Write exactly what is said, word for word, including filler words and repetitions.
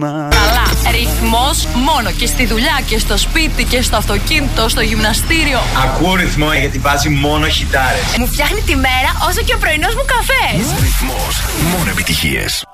Καλά, ρυθμός μόνο και στη δουλειά και στο σπίτι και στο αυτοκίνητο, στο γυμναστήριο. Ακούω ρυθμό γιατί βάζει μόνο χιτάρες. Μου φτιάχνει τη μέρα όσο και ο πρωινός μου καφές. Ρυθμός, μόνο επιτυχίες.